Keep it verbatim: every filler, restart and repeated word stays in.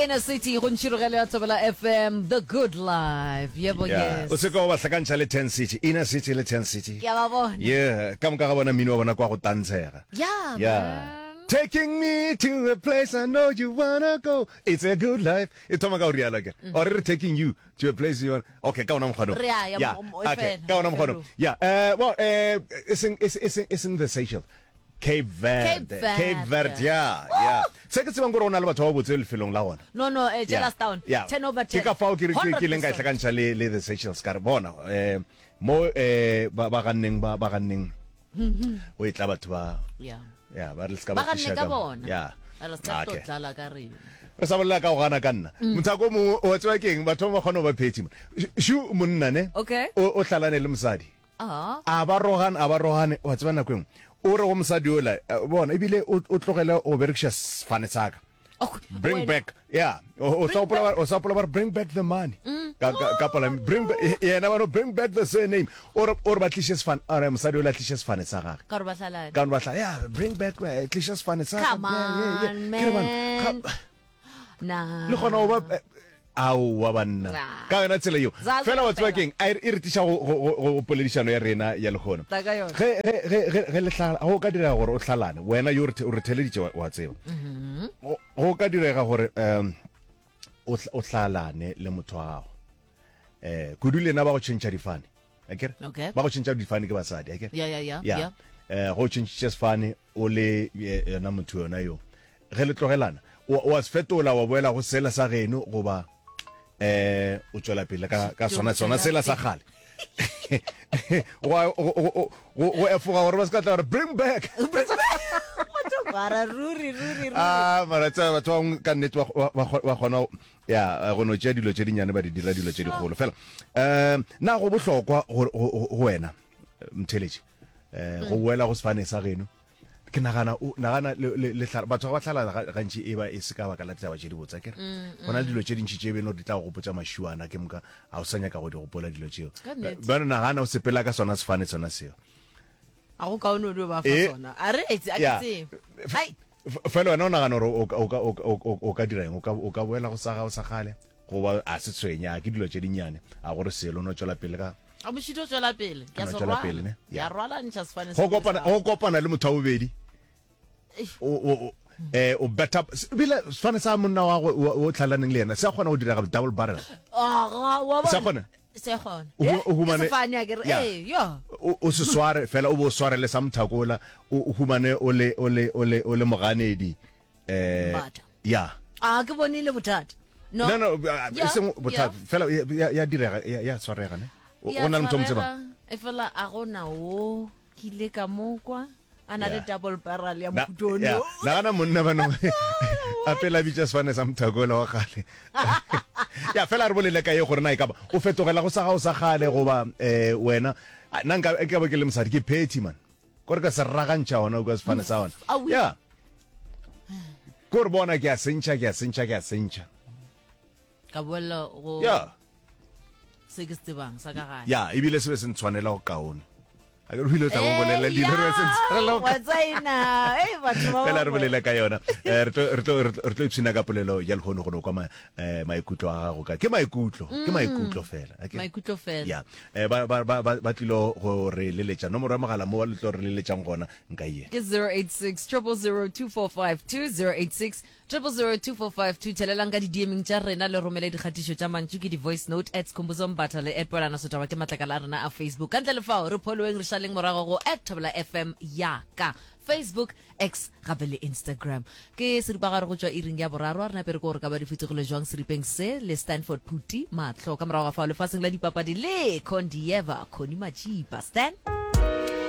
Inner City go ntshirogela ya Thobela F M, The Good Life. Yebo Yeah. yes. O se go ba hlakantsa le ten city, Inner City le ten city. Ya ba bona. Yeah, ka mo ka ga bona mino wa bona kwa go tantshega. Yeah. Yeah. Man. Taking me to a place I know you wanna go. It's a good life. It'soma ka o riala ke. Or re taking you to a place you want. Okay, ka ona mkhono. Re ya, ya, Yeah. mo- mo- Okay, efela, ka ona efela. mkhono. Yeah. Uh well, uh it's in it's it's in, it's in the Seychelles. Cape Verde. Cape Verde. Cape Verde. Yeah, yeah. Se ke tsebang gore ona le batho ba botse le felong la ona. No no, eh jealous town. Yeah. ten over ten. Ke ka fao ke re ke leng ka one hundred percent. hlakantsa le le the Seychelles ka re bona eh mo eh ba ba ganeng ba ba ganeng o itla batho ba Yeah. yeah ba re ska Ba ba ganne ka bona. yeah Ala sa Okay. tlala ka rena. re sa bolla ka go gana ka nna motsako mo o tswa keng batho ba kgona ba pheti shu monna ne Okay. o o hlalane le mosadi Ah. a ba rogana a ba rogane wa tswa na kweng o re go mosadi o la bona ebile o o tlogela o berekisha fane tsaka Oh, bring wait. back yeah o o Bring sa o sa pola bring back the money ka ka ka pola bring back yeah na no bring back the surname or or ba tlishes fan ara mosadi o la tlishes fane tsaka Ka re ba hlalane. ka ba tla yeah bring back uh, tlishes fane tsaka Come on, man. Nah. le gona o ba au wa banna Nah. ka yona tsela yo Zaza fela wa tswa fela. keng a re tisha go go go poledišano ya rena ya le gona Ta ka yona. ge ge ge ge- ge le hlala go ka dira gore o hlalane wena yo re the- o re theleditše wa- wa tseba go go ka direga gore um o hl- o hlalane le motho wa gago eh kudu le na ba go tšhentšha difane akere Okay. ba go tšhentšha difane ke basadi akere Yeah, yeah, yeah, yeah yeah. eh go tšhentšha sefane o le ye- yona motho yona yo ge le tlogelana wa wa se fetola wa boela go sela sa geno goba eh o tswela pele ka ka sona sona sela sa gale wa go go go efoga gore ba se ka tla gore bring back Para ruri ruri ruri. ah mara tsa batho ba ka nnete wa wa- wa gona ya go no tšea dilo tše dinnyane ba di dira dilo tše digolo fela um na go bohlokwa go go- go wena mtheletši eh go wela go sefane sa geno ke nagana o nagana le le le hla- batho ba tlhala ga- gantši e ba e se ka baka la taba tše di botsa kere go na le dilo tše dintši tše beno di tla go gopotsa mašuana ke moka ga o sa nyaka go di gopola dilo tšeo Ka nnete. bana nagana o sepela ka sona sefane sona seo A go ka ono do ba fa Eh. sona. A re etsi a Yeah. ke Ai. F- fela wena o nagana gore o ka- o ka- o ka- o ka- o ka dira eng o ka o ka boela go sa gago sa gale goba a se tshwenya ke dilo tše dinnyane a gore selo o no tswela pele ka A mo shito tswela pele. Ke a Ano se tswela rwala. pele, ne? Ya rwala ntša sefane. go kopana go kopana le motho wa bobedi o o o- eh o better bile sfane sa monna wa go- o o tlhalaneng le yena se a kgona go dira double barrel Ah, wa Se bona. kgona? Se kgona. O hu- o humane- Sefane a ke re Yeah. eh yo. o o se sware fela o bo sware le sa mthakola o o humane o le o le o le o le moganedi eh Bata. ya A ke bonile bothata. No. no no Yeah, e seng bothata yeah. fela ya- ya ya direga ya ya swarega ne o Ya o na le motho o mo tshwarega, tsebang e fela a gona o kile ka mokwa a na le Yeah. double barrel ya Na- mofutono. ya, nagana monna bano a pela bitša sefane sa mthakola wa gale ya fela re bolele ka ye gore na e kaba o fetogela go sa gago sa gale goba um wena a, nna nka e ka ba ke le mosadi ke petty man kore ka se ragantšha ona o ka sefane sa ona Au. ya kore bona ke a sentšha ke a sentšha ke a sentšha Ka boela go ya se ke se tsebang sa ka gae. ya ebile se be se ntshwanela go kaone a ke re hile o tla go bolela Eh, dilo re ya, se ntshwanela go wa tsaina. Eh, batho ba fela re bangwe. bolela ka yona eh re tlo re tlo re tlo ipsina ka polelo ya legono go no kwa ma eh maikutlo a gago ka ke maikutlo ke maikutlo fela okay Maikutlo fela. ya eh ba ba ba ba ba tlilo go re leletša nomoro ya mogala mo wa le tlo re leletšang gona nka ye Ke zero eight six, zero zero zero, two four five two, zero eight six, zero zero zero, two four five two. Telelang ka di-D M-ing tša rena le romele dikgatišo tša mantšu ke di-voice note at Khumbudzo Mbatha le at Polana Sotaba ke matlakala a rena a Facebook. Ka ntle le fao re pholoeng re šaleng morago go at Thobela F M ya ka Facebook, X, gape le Instagram. Ke seripagare go tšwa iring ya boraro a rena pere ko gore ka ba di fetogile jwang seripeng se le Stanford Puti matlho ka morago ga fao lefatsheng la dipapadi le Condieva Connie Majipa. Stan?